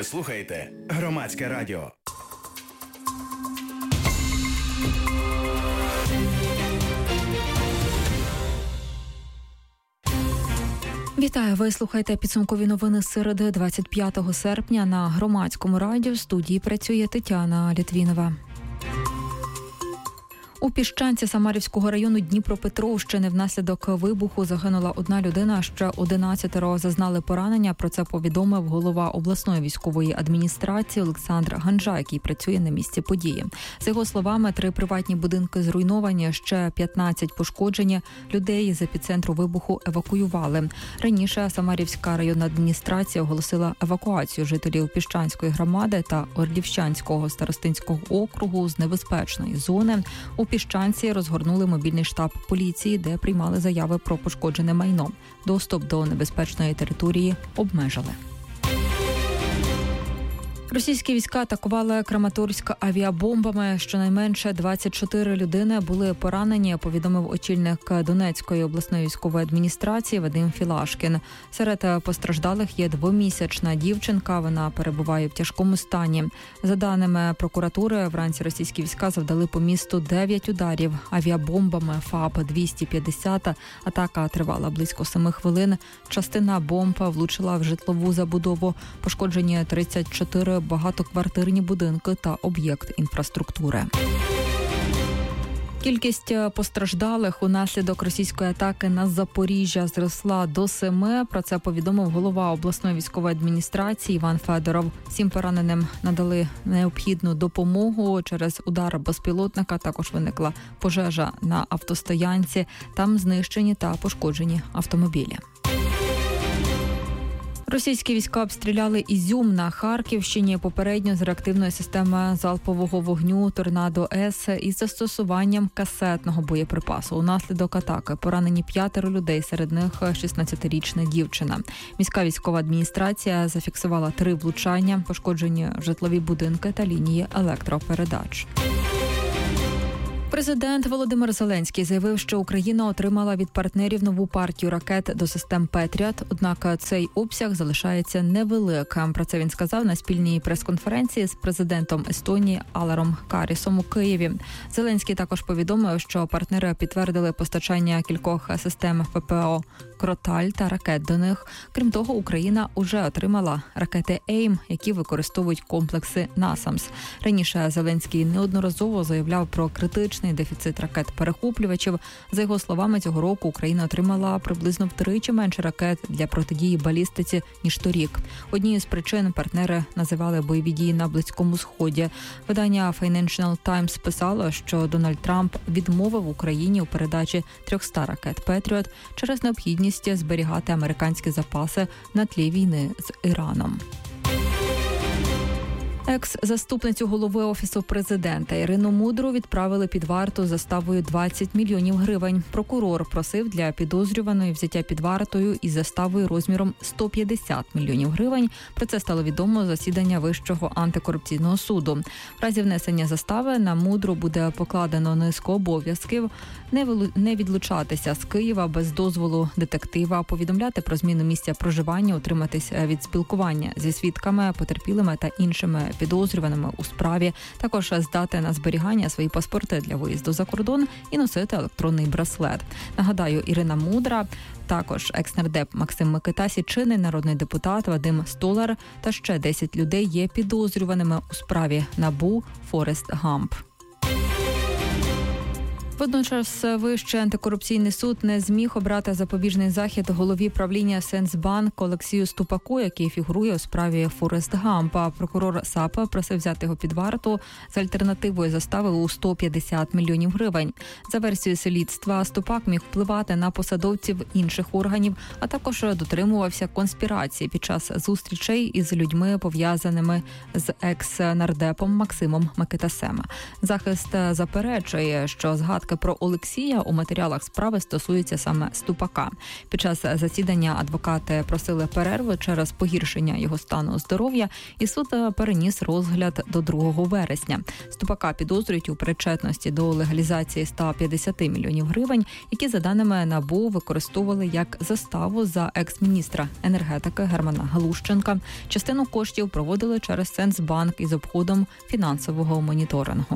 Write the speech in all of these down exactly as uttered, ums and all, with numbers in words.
Ви слухаєте Громадське радіо. Вітаю, ви слухаєте підсумкові новини з середи двадцять п'ятого серпня на Громадському радіо. В студії працює Тетяна Літвінова. У Піщанці Самарівського району Дніпропетровщини внаслідок вибуху загинула одна людина, ще одинадцятеро зазнали поранення. Про це повідомив голова обласної військової адміністрації Олександр Ганжа, який працює на місці події. За його словами, три приватні будинки зруйновані, ще п'ятнадцять пошкоджені. Людей з епіцентру вибуху евакуювали. Раніше Самарівська районна адміністрація оголосила евакуацію жителів Піщанської громади та Орлівщанського старостинського округу з небезпечної зони. У Піщанці розгорнули мобільний штаб поліції, де приймали заяви про пошкоджене майно. Доступ до небезпечної території обмежили. Російські війська атакували Краматорськ авіабомбами. Щонайменше двадцять чотири людини були поранені, повідомив очільник Донецької обласної військової адміністрації Вадим Філашкін. Серед постраждалих є двомісячна дівчинка, вона перебуває в тяжкому стані. За даними прокуратури, вранці російські війська завдали по місту дев'ять ударів авіабомбами ФАБ двісті п'ятдесят. Атака тривала близько семи хвилин. Частина бомб влучила в житлову забудову. Пошкоджені тридцять чотири багатоквартирні будинки та об'єкт інфраструктури. Кількість постраждалих унаслідок російської атаки на Запоріжжя зросла до семи. Про це повідомив голова обласної військової адміністрації Іван Федоров. Всім пораненим надали необхідну допомогу. Через удар безпілотника також виникла пожежа на автостоянці. Там знищені та пошкоджені автомобілі. Російські війська обстріляли Ізюм на Харківщині попередньо з реактивної системи залпового вогню «Торнадо-С» із застосуванням касетного боєприпасу. Унаслідок атаки поранені п'ятеро людей, серед них шістнадцятирічна дівчина. Міська військова адміністрація зафіксувала три влучання, пошкоджені житлові будинки та лінії електропередач. Президент Володимир Зеленський заявив, що Україна отримала від партнерів нову партію ракет до систем «Петріот», однак цей обсяг залишається невеликим. Про це він сказав на спільній прес-конференції з президентом Естонії Алером Карісом у Києві. Зеленський також повідомив, що партнери підтвердили постачання кількох систем ППО «Кроталь» та ракет до них. Крім того, Україна уже отримала ракети «Ейм», які використовують комплекси «Насамс». Раніше Зеленський неодноразово заявляв про критичний дефіцит ракет-перехоплювачів. За його словами, цього року Україна отримала приблизно втричі менше ракет для протидії балістиці, ніж торік. Однією з причин партнери називали бойові дії на Близькому Сході. Видання Financial Times писало, що Дональд Трамп відмовив Україні у передачі триста ракет «Петріот» через необхідність зберігати американські запаси на тлі війни з Іраном. Екс-заступницю голови Офісу президента Ірину Мудру відправили під варту заставою двадцять мільйонів гривень. Прокурор просив для підозрюваної взяття під вартою із заставою розміром сто п'ятдесят мільйонів гривень. Про це стало відомо з засідання Вищого антикорупційного суду. В разі внесення застави на Мудру буде покладено низку обов'язків: не відлучатися з Києва без дозволу детектива, повідомляти про зміну місця проживання, утриматись від спілкування зі свідками, потерпілими та іншими підозрюваними у справі, також здати на зберігання свої паспорти для виїзду за кордон і носити електронний браслет. Нагадаю, Ірина Мудра, також екс-нардеп Максим Микитась, чинний народний депутат Вадим Столар та ще десять людей є підозрюваними у справі НАБУ Форест Гамп. Водночас Вищий антикорупційний суд не зміг обрати запобіжний захід голові правління Сенсбанк Олексію Ступаку, який фігурує у справі Форест Гампа. Прокурор САП просив взяти його під варту з альтернативою застави у сто п'ятдесят мільйонів гривень. За версією слідства, Ступак міг впливати на посадовців інших органів, а також дотримувався конспірації під час зустрічей із людьми, пов'язаними з екс-нардепом Максимом Микитасем. Захист заперечує, що згадка згадки про Олексія у матеріалах справи стосуються саме Ступака. Під час засідання адвокати просили перерви через погіршення його стану здоров'я, і суд переніс розгляд до другого вересня. Ступака підозрюють у причетності до легалізації ста п'ятдесят мільйонів гривень, які, за даними НАБУ, використовували як заставу за екс-міністра енергетики Германа Галущенка. Частину коштів проводили через Сенсбанк із обходом фінансового моніторингу.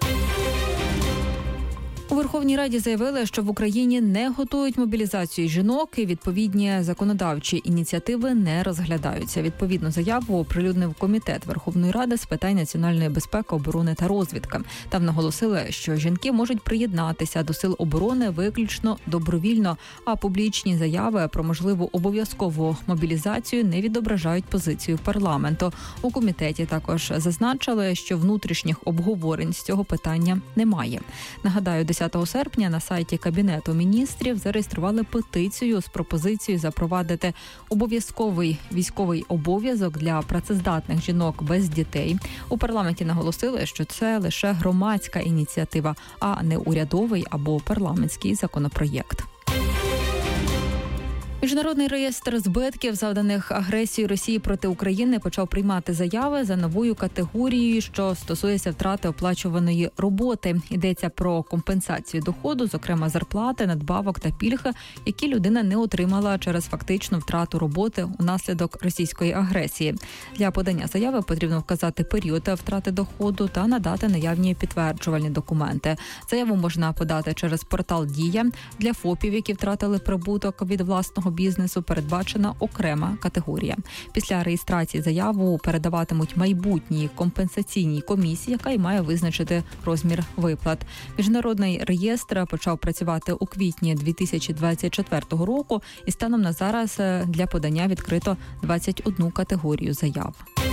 У Верховній Раді заявили, що в Україні не готують мобілізацію жінок і відповідні законодавчі ініціативи не розглядаються. Відповідну заяву оприлюднив Комітет Верховної Ради з питань національної безпеки, оборони та розвідки. Там наголосили, що жінки можуть приєднатися до сил оборони виключно добровільно, а публічні заяви про можливу обов'язкову мобілізацію не відображають позицію парламенту. У комітеті також зазначили, що внутрішніх обговорень з цього питання немає. Нагадаю, десятого серпня на сайті Кабінету міністрів зареєстрували петицію з пропозицією запровадити обов'язковий військовий обов'язок для працездатних жінок без дітей. У парламенті наголосили, що це лише громадська ініціатива, а не урядовий або парламентський законопроєкт. Міжнародний реєстр збитків, завданих агресією Росії проти України, почав приймати заяви за новою категорією, що стосується втрати оплачуваної роботи. Йдеться про компенсацію доходу, зокрема зарплати, надбавок та пільги, які людина не отримала через фактичну втрату роботи унаслідок російської агресії. Для подання заяви потрібно вказати період втрати доходу та надати наявні підтверджувальні документи. Заяву можна подати через портал «Дія». Для ФОПів, які втратили прибуток від власного бізнесу, передбачена окрема категорія. Після реєстрації заяву передаватимуть майбутній компенсаційній комісії, яка й має визначити розмір виплат. Міжнародний реєстр почав працювати у квітні дві тисячі двадцять четвертого року, і станом на зараз для подання відкрито двадцять одну категорію заяв.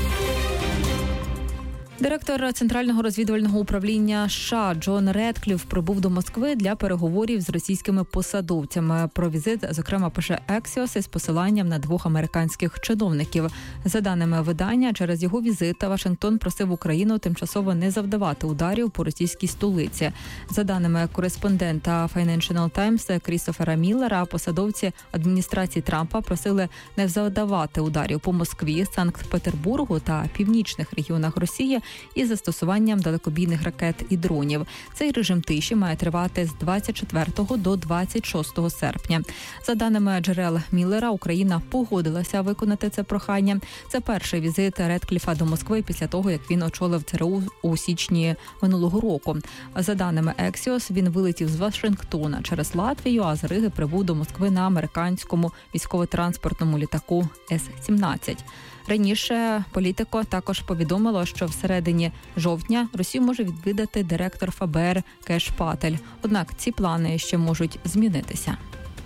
Директор Центрального розвідувального управління США Джон Редкліф прибув до Москви для переговорів з російськими посадовцями. Про візит, зокрема, пише Axios із посиланням на двох американських чиновників. За даними видання, через його візит Вашингтон просив Україну тимчасово не завдавати ударів по російській столиці. За даними кореспондента Financial Times Крістофера Міллера, посадовці адміністрації Трампа просили не завдавати ударів по Москві, Санкт-Петербургу та північних регіонах Росії із застосуванням далекобійних ракет і дронів. Цей режим тиші має тривати з двадцять четвертого до двадцять шостого серпня. За даними джерел Міллера, Україна погодилася виконати це прохання. Це перший візит Редкліфа до Москви після того, як він очолив ЦРУ у січні минулого року. За даними Axios, він вилетів з Вашингтона через Латвію, а з Риги прибув до Москви на американському військово-транспортному літаку Ес сімнадцять. Раніше Політико також повідомило, що всередині жовтня Росію може відвідати директор ФБР Кеш Патель. Однак ці плани ще можуть змінитися.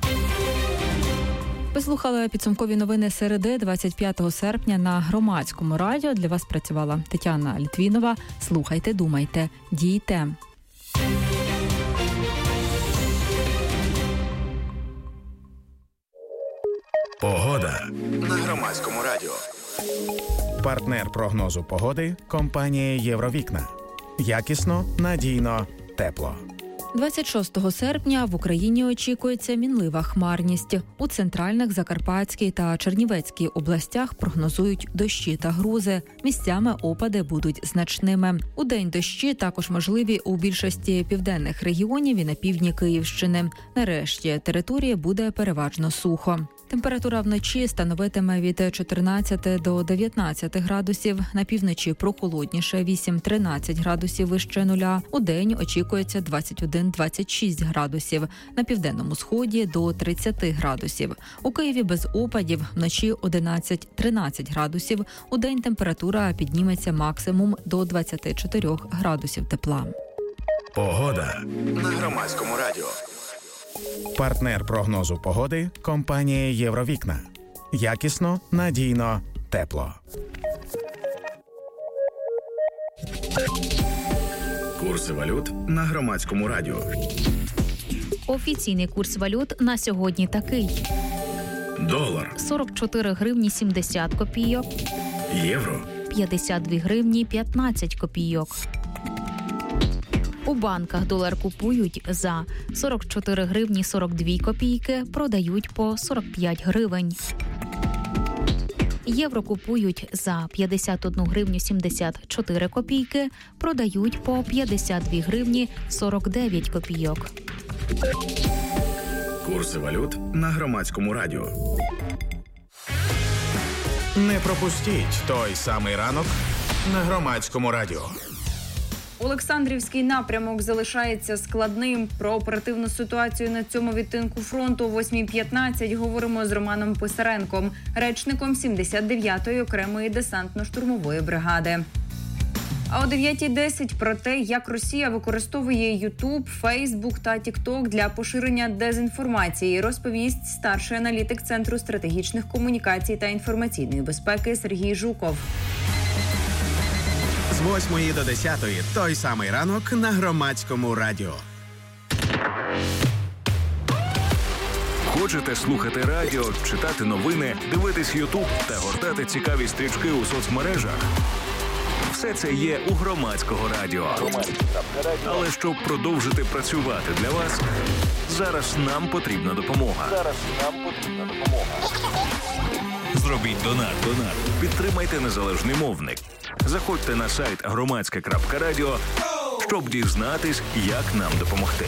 Ви слухали підсумкові новини середи, двадцять п'ятого серпня на Громадському радіо. Для вас працювала Тетяна Літвінова. Слухайте, думайте, дійте. Погода на Громадському радіо. Партнер прогнозу погоди – компанія «Євровікна». Якісно, надійно, тепло. двадцять шостого серпня в Україні очікується мінлива хмарність. У центральних, Закарпатській та Чернівецькій областях прогнозують дощі та грози. Місцями опади будуть значними. Удень дощі також можливі у більшості південних регіонів і на півдні Київщини. Нарешті території буде переважно сухо. Температура вночі становитиме від чотирнадцяти до дев'ятнадцяти градусів. На півночі прохолодніше – вісім-тринадцять градусів вище нуля. Удень очікується двадцять один - двадцять шість градусів. На південному сході – до тридцяти градусів. У Києві без опадів, вночі одинадцять - тринадцять градусів. Удень температура підніметься максимум до двадцяти чотирьох градусів тепла. Погода на Громадському радіо. Партнер прогнозу погоди – компанія «Євровікна». Якісно, надійно, тепло. Курси валют на Громадському радіо. Офіційний курс валют на сьогодні такий. Долар – сорок чотири гривні сімдесят копійок. Євро – п'ятдесят дві гривні п'ятнадцять копійок. У банках долар купують за сорок чотири гривні сорок дві копійки, продають по сорок п'ять гривень. Євро купують за п'ятдесят одну гривню сімдесят чотири копійки, продають по п'ятдесят дві гривні сорок дев'ять копійок. Курси валют на Громадському радіо. Не пропустіть той самий ранок на Громадському радіо. Олександрівський напрямок залишається складним. Про оперативну ситуацію на цьому відтинку фронту о восьмій п'ятнадцять говоримо з Романом Писаренком, речником сімдесят дев'ятої окремої десантно-штурмової бригади. А о дев'ятій десять про те, як Росія використовує Ютуб, Фейсбук та Тікток для поширення дезінформації, розповість старший аналітик Центру стратегічних комунікацій та інформаційної безпеки Сергій Жуков. З восьмої до десятої той самий ранок на Громадському радіо. Хочете слухати радіо, читати новини, дивитись Ютуб та гортати цікаві стрічки у соцмережах? Все це є у Громадського радіо. Але щоб продовжити працювати для вас, зараз нам потрібна допомога. Зараз нам потрібна допомога. Зробіть донат. Донат. Підтримайте незалежний мовник. Заходьте на сайт громадське крапка радіо, щоб дізнатись, як нам допомогти.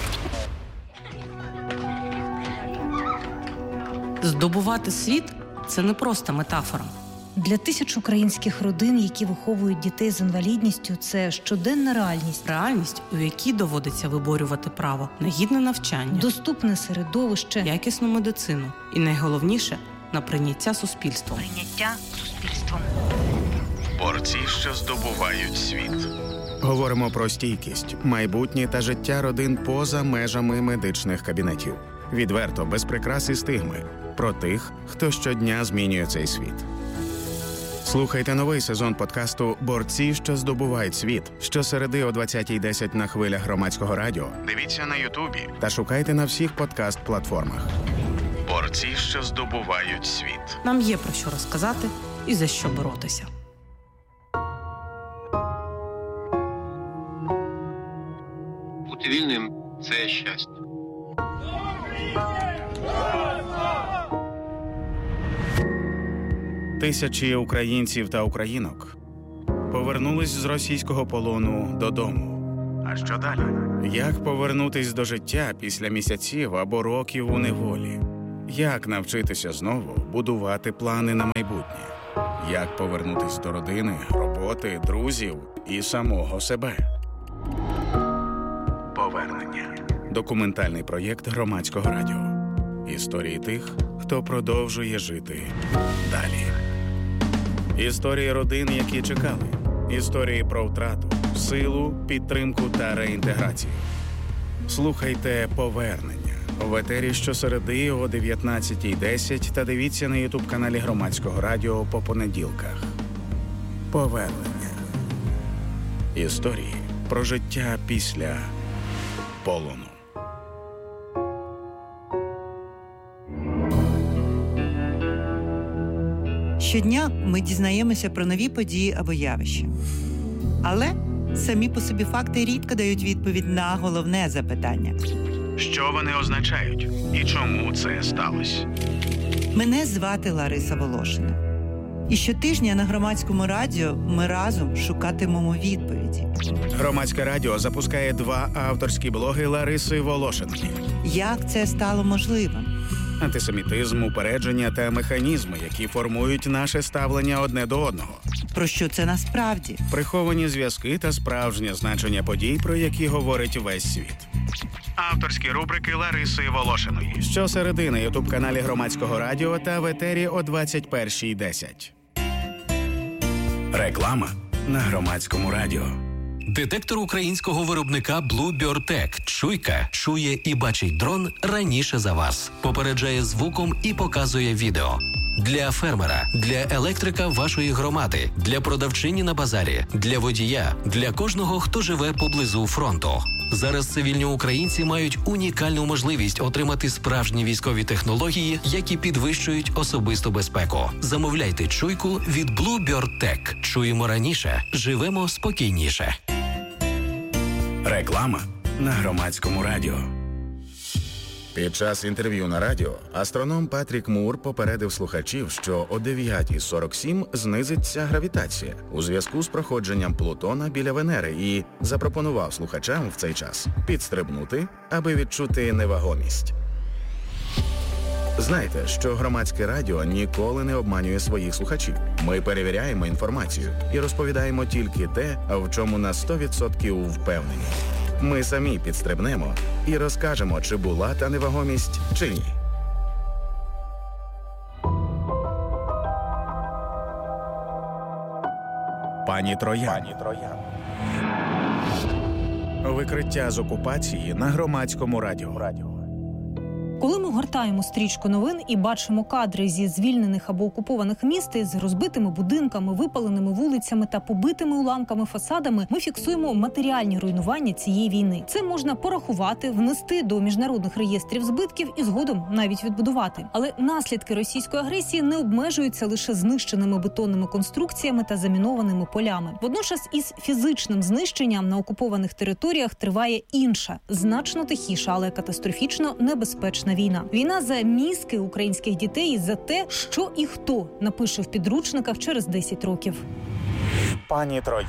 Здобувати світ – це не просто метафора. Для тисяч українських родин, які виховують дітей з інвалідністю, це щоденна реальність. Реальність, у якій доводиться виборювати право на гідне навчання, доступне середовище, якісну медицину і, найголовніше, на прийняття суспільством. Прийняття суспільством. Борці, що здобувають світ. Говоримо про стійкість, майбутнє та життя родин поза межами медичних кабінетів. Відверто, без прикрас і стигми. Про тих, хто щодня змінює цей світ. Слухайте новий сезон подкасту «Борці, що здобувають світ» щосереди о двадцятій десять на хвилях Громадського радіо. Дивіться на Ютубі. Та шукайте на всіх подкаст-платформах. Борці, що здобувають світ. Нам є про що розказати і за що боротися. Бути вільним – це щастя. Тисячі українців та українок повернулись з російського полону додому. А що далі? Як повернутись до життя після місяців або років у неволі? Як навчитися знову будувати плани на майбутнє? Як повернутись до родини, роботи, друзів і самого себе? Повернення. Документальний проєкт Громадського радіо. Історії тих, хто продовжує жити далі. Історії родин, які чекали. Історії про втрату, силу, підтримку та реінтеграцію. Слухайте «Повернення» в етері щосереди о дев'ятнадцятій десять та дивіться на ютуб-каналі Громадського радіо по понеділках. «Повернення». Історії про життя після полону. Щодня ми дізнаємося про нові події або явища. Але самі по собі факти рідко дають відповідь на головне запитання. Що вони означають? І чому це сталося? Мене звати Лариса Волошина. І щотижня на Громадському радіо ми разом шукатимемо відповіді. Громадське радіо запускає два авторські блоги Лариси Волошиної. Як це стало можливим? Антисемітизм, упередження та механізми, які формують наше ставлення одне до одного. Про що це насправді? Приховані зв'язки та справжнє значення подій, про які говорить весь світ. Авторські рубрики Лариси Волошиної. Щосереди на ютуб-каналі Громадського радіо та в етері о двадцять першій десять. Реклама на Громадському радіо. Детектор українського виробника Bluebird Tech. Чуйка чує і бачить дрон раніше за вас. Попереджає звуком і показує відео. Для фермера, для електрика вашої громади, для продавчині на базарі, для водія, для кожного, хто живе поблизу фронту. Зараз цивільні українці мають унікальну можливість отримати справжні військові технології, які підвищують особисту безпеку. Замовляйте чуйку від Bluebird Tech. Чуємо раніше, живемо спокійніше. Реклама на Громадському радіо. Під час інтерв'ю на радіо астроном Патрік Мур попередив слухачів, що о дев'ята сорок сім знизиться гравітація у зв'язку з проходженням Плутона біля Венери і запропонував слухачам в цей час підстрибнути, аби відчути невагомість. Знайте, що Громадське радіо ніколи не обманює своїх слухачів. Ми перевіряємо інформацію і розповідаємо тільки те, в чому на сто відсотків впевнені. Ми самі підстрибнемо і розкажемо, чи була та невагомість, чи ні. Пані Троян. Викриття з окупації на Громадському радіо. Коли ми гортаємо стрічку новин і бачимо кадри зі звільнених або окупованих міст із розбитими будинками, випаленими вулицями та побитими уламками фасадами, ми фіксуємо матеріальні руйнування цієї війни. Це можна порахувати, внести до міжнародних реєстрів збитків і згодом навіть відбудувати. Але наслідки російської агресії не обмежуються лише знищеними бетонними конструкціями та замінованими полями. Водночас із фізичним знищенням на окупованих територіях триває інша, значно тихіша, але катастрофічно небезпечна війна. Війна за мізки українських дітей і за те, що і хто напише в підручниках через десять років. Пані Троян.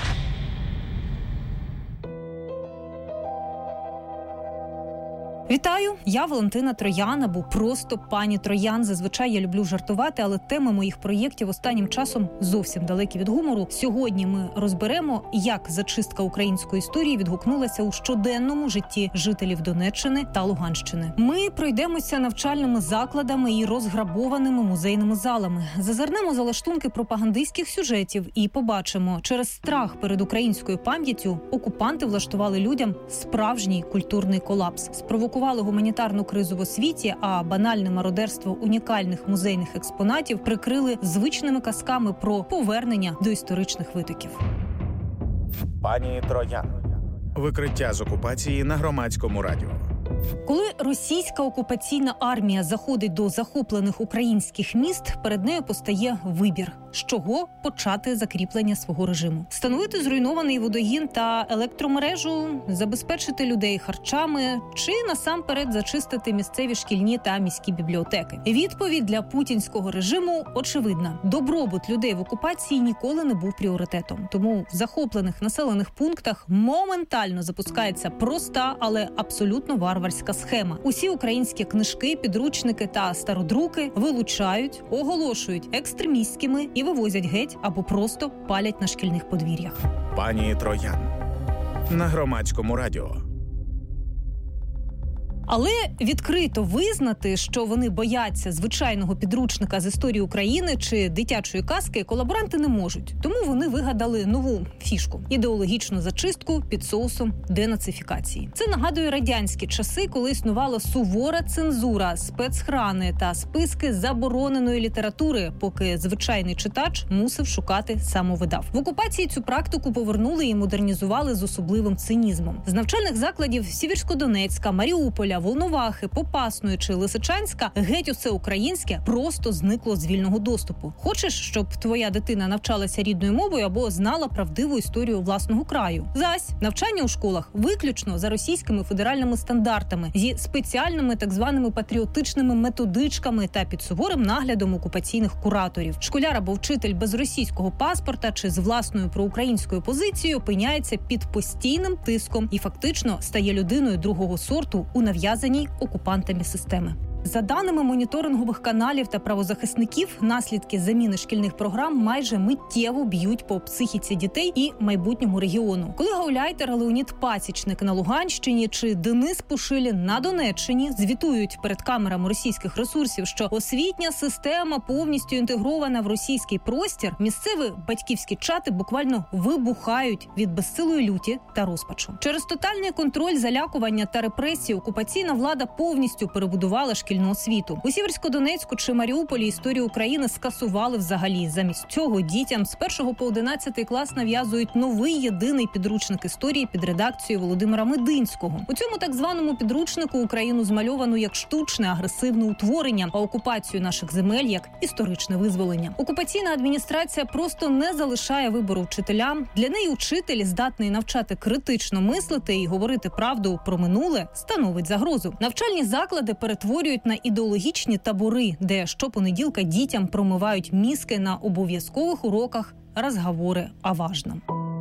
Вітаю! Я Валентина Троян, або просто пані Троян. Зазвичай я люблю жартувати, але теми моїх проєктів останнім часом зовсім далекі від гумору. Сьогодні ми розберемо, як зачистка української історії відгукнулася у щоденному житті жителів Донеччини та Луганщини. Ми пройдемося навчальними закладами і розграбованими музейними залами. Зазирнемо за лаштунки пропагандистських сюжетів і побачимо, через страх перед українською пам'яттю окупанти влаштували людям справжній культурний колапс. Спровокували гуманітарну кризу в освіті, а банальне мародерство унікальних музейних експонатів прикрили звичними казками про повернення до історичних витоків. Пані Троян. Викриття з окупації на Громадському радіо. Коли російська окупаційна армія заходить до захоплених українських міст, перед нею постає вибір, з чого почати закріплення свого режиму. Встановити зруйнований водогін та електромережу, забезпечити людей харчами чи насамперед зачистити місцеві шкільні та міські бібліотеки. Відповідь для путінського режиму очевидна. Добробут людей в окупації ніколи не був пріоритетом. Тому в захоплених населених пунктах моментально запускається проста, але абсолютно варварська схема. Усі українські книжки, підручники та стародруки вилучають, оголошують екстремістськими і вивозять геть або просто палять на шкільних подвір'ях. Пані Троян. На Громадському радіо. Але відкрито визнати, що вони бояться звичайного підручника з історії України чи дитячої казки, колаборанти не можуть. Тому вони вигадали нову фішку – ідеологічну зачистку під соусом денацифікації. Це нагадує радянські часи, коли існувала сувора цензура, спецхрани та списки забороненої літератури, поки звичайний читач мусив шукати самовидав. В окупації цю практику повернули і модернізували з особливим цинізмом. З навчальних закладів Сєвєрськодонецька, Маріуполя, Волновахи, Попасної чи Лисичанська геть усе українське просто зникло з вільного доступу. Хочеш, щоб твоя дитина навчалася рідною мовою або знала правдиву історію власного краю? Зась, навчання у школах виключно за російськими федеральними стандартами, зі спеціальними так званими патріотичними методичками та під суворим наглядом окупаційних кураторів. Школяр або вчитель без російського паспорта чи з власною проукраїнською позицією опиняється під постійним тиском і фактично стає людиною другого сорту у нав'язаній окупантами системи. За даними моніторингових каналів та правозахисників, наслідки заміни шкільних програм майже миттєво б'ють по психіці дітей і майбутньому регіону. Коли гауляйтер Леонід Пасічник на Луганщині чи Денис Пушилін на Донеччині звітують перед камерами російських ресурсів, що освітня система повністю інтегрована в російський простір, місцеві батьківські чати буквально вибухають від безсилої люті та розпачу. Через тотальний контроль, залякування та репресії окупаційна влада повністю перебудувала шкільні профільну освіту. У Сіверсько-Донецьку чи Маріуполі історію України скасували взагалі. Замість цього дітям з першого по одинадцятий клас нав'язують новий єдиний підручник історії під редакцією Володимира Мединського. У цьому так званому підручнику Україну змальовано як штучне агресивне утворення, а окупацію наших земель як історичне визволення. Окупаційна адміністрація просто не залишає вибору вчителям. Для неї учитель, здатний навчати критично мислити і говорити правду про минуле, становить загрозу. Навчальні заклади перетворюють на ідеологічні табори, де щопонеділка дітям промивають мізки на обов'язкових уроках «Розговори о важном».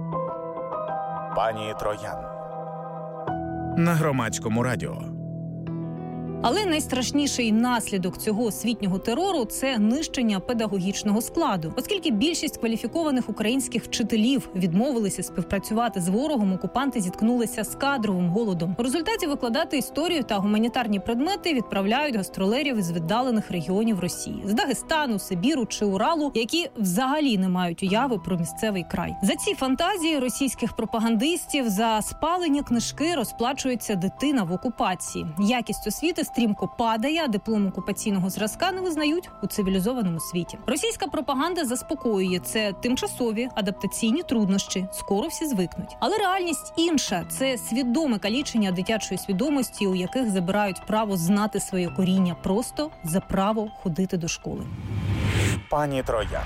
Пані Троян на Громадському радіо. Але найстрашніший наслідок цього освітнього терору – це нищення педагогічного складу. Оскільки більшість кваліфікованих українських вчителів відмовилися співпрацювати з ворогом, окупанти зіткнулися з кадровим голодом. У результаті викладати історію та гуманітарні предмети відправляють гастролерів із віддалених регіонів Росії – з Дагестану, Сибіру чи Уралу, які взагалі не мають уяви про місцевий край. За ці фантазії російських пропагандистів, за спалені книжки розплачується дитина в окупації. Якість освіти стрімко падає, а диплом окупаційного зразка не визнають у цивілізованому світі. Російська пропаганда заспокоює – це тимчасові адаптаційні труднощі, скоро всі звикнуть. Але реальність інша – це свідоме калічення дитячої свідомості, у яких забирають право знати своє коріння просто за право ходити до школи. Пані Троян.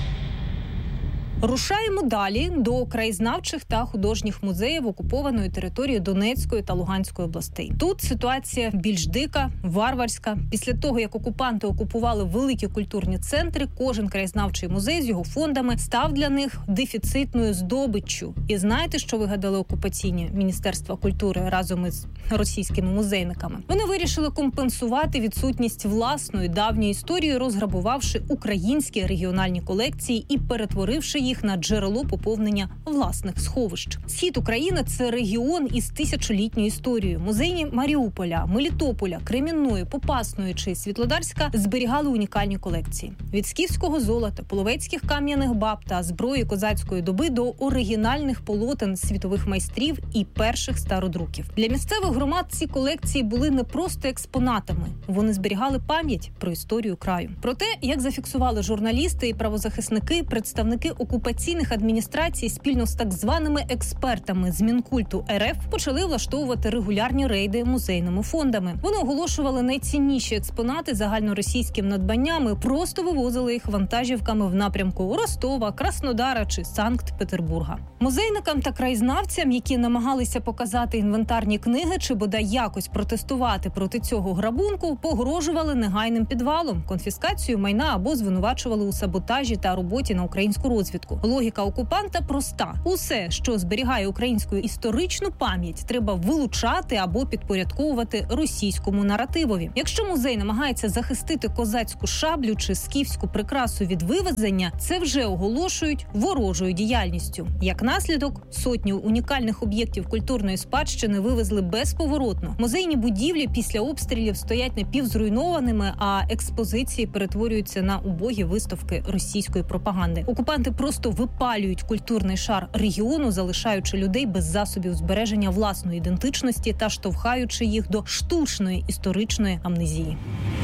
Рушаємо далі до краєзнавчих та художніх музеїв окупованої території Донецької та Луганської областей. Тут ситуація більш дика, варварська. Після того, як окупанти окупували великі культурні центри, кожен краєзнавчий музей з його фондами став для них дефіцитною здобиччю. І знаєте, що вигадали окупаційні Міністерства культури разом із російськими музейниками? Вони вирішили компенсувати відсутність власної давньої історії, розграбувавши українські регіональні колекції і перетворивши їх на джерело поповнення власних сховищ. Схід України – це регіон із тисячолітньою історією. Музейні Маріуполя, Мелітополя, Кремінної, Попасної чи Світлодарська зберігали унікальні колекції. Від скіфського золота, половецьких кам'яних баб та зброї козацької доби до оригінальних полотен світових майстрів і перших стародруків. Для місцевих громад ці колекції були не просто експонатами. Вони зберігали пам'ять про історію краю. Про те, як зафіксували журналісти і правозахисники, представники окупаційних адміністрацій спільно з так званими експертами з Мінкульту РФ почали влаштовувати регулярні рейди музейними фондами. Вони оголошували найцінніші експонати загальноросійським надбанням і просто вивозили їх вантажівками в напрямку Ростова, Краснодара чи Санкт-Петербурга. Музейникам та краєзнавцям, які намагалися показати інвентарні книги чи бодай якось протестувати проти цього грабунку, погрожували негайним підвалом, конфіскацією майна або звинувачували у саботажі та роботі на українську розвідку. Логіка окупанта проста. Усе, що зберігає українську історичну пам'ять, треба вилучати або підпорядковувати російському наративові. Якщо музей намагається захистити козацьку шаблю чи скіфську прикрасу від вивезення, це вже оголошують ворожою діяльністю. Як наслідок, сотню унікальних об'єктів культурної спадщини вивезли безповоротно. Музейні будівлі після обстрілів стоять напівзруйнованими, а експозиції перетворюються на убогі виставки російської пропаганди. Окупанти просто випалюють культурний шар регіону, залишаючи людей без засобів збереження власної ідентичності та штовхаючи їх до штучної історичної амнезії.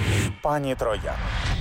Пані Троян.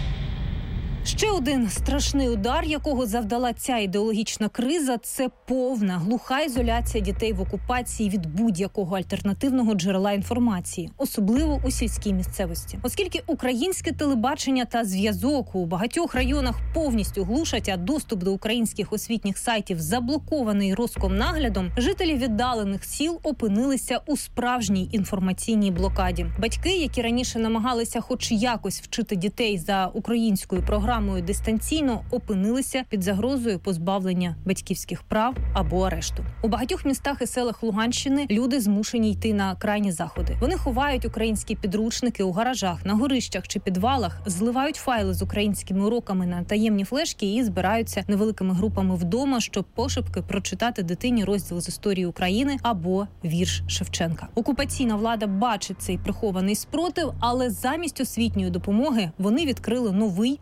Ще один страшний удар, якого завдала ця ідеологічна криза – це повна, глуха ізоляція дітей в окупації від будь-якого альтернативного джерела інформації, особливо у сільській місцевості. Оскільки українське телебачення та зв'язок у багатьох районах повністю глушать, а доступ до українських освітніх сайтів заблокований Роскомнаглядом, жителі віддалених сіл опинилися у справжній інформаційній блокаді. Батьки, які раніше намагалися хоч якось вчити дітей за українською програмою, програмою дистанційно опинилися під загрозою позбавлення батьківських прав або арешту. У багатьох містах і селах Луганщини люди змушені йти на крайні заходи. Вони ховають українські підручники у гаражах, на горищах чи підвалах, зливають файли з українськими уроками на таємні флешки і збираються невеликими групами вдома, щоб пошепки прочитати дитині розділ з історії України або вірш Шевченка. Окупаційна влада бачить цей прихований спротив, але замість освітньої допомоги вони відкрили новий цинічний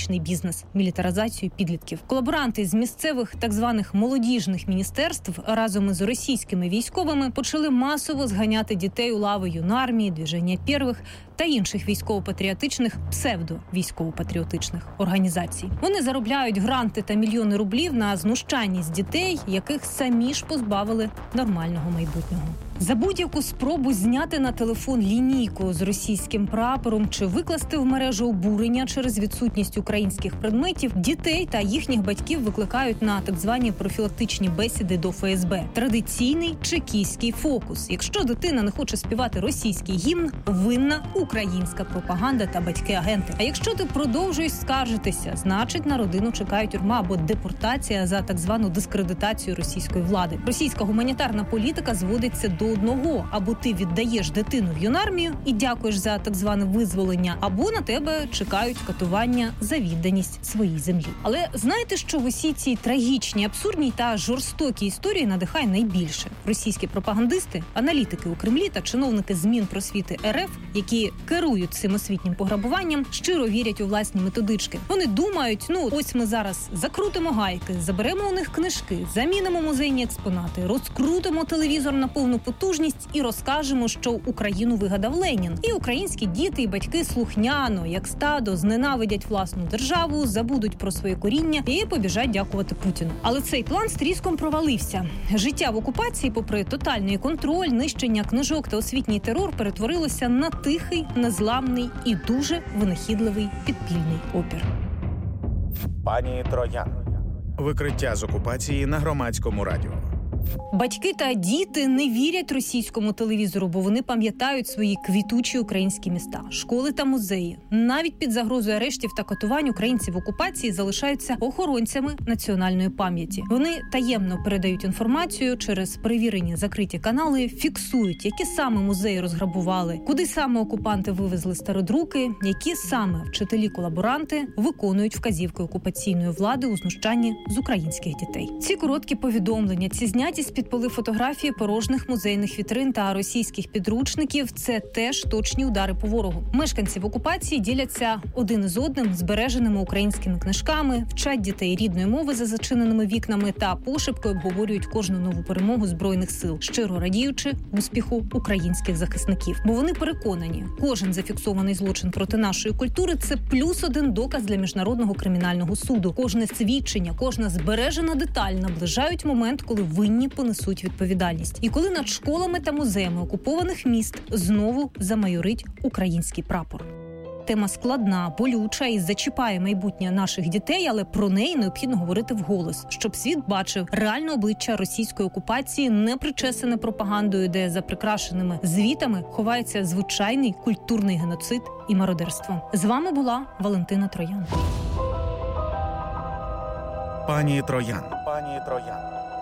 політичний бізнес – мілітаризацію підлітків. Колаборанти з місцевих так званих молодіжних міністерств разом із російськими військовими почали масово зганяти дітей у лави юнармії, Движення Первих та інших військово-патріотичних, псевдо-військово-патріотичних організацій. Вони заробляють гранти та мільйони рублів на знущання з дітей, яких самі ж позбавили нормального майбутнього. За будь-яку спробу зняти на телефон лінійку з російським прапором чи викласти в мережу обурення через відсутність українських предметів, дітей та їхніх батьків викликають на так звані профілактичні бесіди до Ф С Б. Традиційний чекістський фокус. Якщо дитина не хоче співати російський гімн, винна українська пропаганда та батьки-агенти. А якщо ти продовжуєш скаржитися, значить на родину чекають тюрма або депортація за так звану дискредитацію російської влади. Російська гуманітарна політика зводиться до одного: або ти віддаєш дитину в юнармію і дякуєш за так зване визволення, або на тебе чекають катування за відданість своїй землі. Але знаєте, що в усій цій трагічній, абсурдній та жорстокій історії надихає найбільше? Російські пропагандисти, аналітики у Кремлі та чиновники з Мінпросвіти Р Ф, які керують цим освітнім пограбуванням, щиро вірять у власні методички. Вони думають, ну ось ми зараз закрутимо гайки, заберемо у них книжки, замінимо музейні експонати, розкрутимо телевізор на повну потужність і розкажемо, що Україну вигадав Ленін. І українські діти і батьки слухняно, як стадо, зненавидять власну державу, забудуть про своє коріння і побіжать дякувати Путіну. Але цей план з тріском провалився. Життя в окупації, попри тотальний контроль, нищення книжок та освітній терор, перетворилося на тихий, незламний і дуже винахідливий підпільний опір. Пані Троян. Викриття з окупації на Громадському радіо. Батьки та діти не вірять російському телевізору, бо вони пам'ятають свої квітучі українські міста, школи та музеї. Навіть під загрозою арештів та катувань українці в окупації залишаються охоронцями національної пам'яті. Вони таємно передають інформацію через перевірені закриті канали, фіксують, які саме музеї розграбували, куди саме окупанти вивезли стародруки, які саме вчителі-колаборанти виконують вказівки окупаційної влади у знущанні з українських дітей. Ці короткі повідомлення, ці зняті з-під поли фотографії порожніх музейних вітрин та російських підручників – це теж точні удари по ворогу. Мешканці в окупації діляться один із одним збереженими українськими книжками, вчать дітей рідної мови за зачиненими вікнами та пошепки обговорюють кожну нову перемогу Збройних сил, щиро радіючи успіху українських захисників. Бо вони переконані, кожен зафіксований злочин проти нашої культури – це плюс один доказ для Міжнародного кримінального суду. Кожне свідчення, кожна збережена деталь наближають момент, коли винні понесуть відповідальність. І коли над школами та музеями окупованих міст знову замайорить український прапор. Тема складна, болюча і зачіпає майбутнє наших дітей, але про неї необхідно говорити вголос, щоб світ бачив реальне обличчя російської окупації, не причесане пропагандою, де за прикрашеними звітами ховається звичайний культурний геноцид і мародерство. З вами була Валентина Троян. Пані Троян. Пані Троян.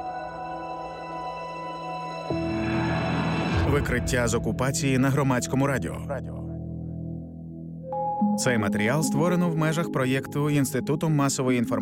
Викриття з окупації на Громадському радіо. Цей матеріал створено в межах проєкту Інституту масової інформації